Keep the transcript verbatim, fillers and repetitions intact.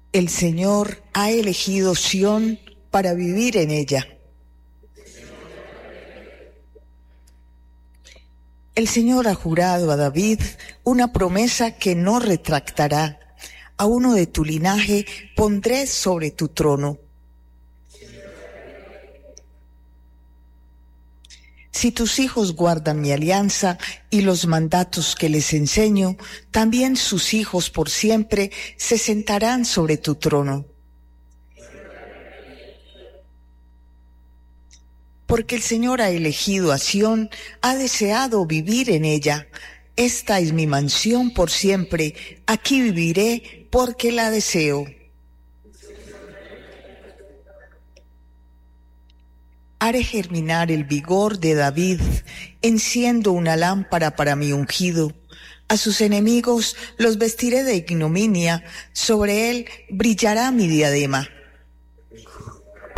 El Señor ha elegido Sión para vivir en ella. El Señor ha jurado a David una promesa que no retractará. A uno de tu linaje pondré sobre tu trono. Si tus hijos guardan mi alianza y los mandatos que les enseño, también sus hijos por siempre se sentarán sobre tu trono. Porque el Señor ha elegido a Sión, ha deseado vivir en ella. Esta es mi mansión por siempre, aquí viviré porque la deseo. Haré germinar el vigor de David, enciendo una lámpara para mi ungido. A sus enemigos los vestiré de ignominia, sobre él brillará mi diadema.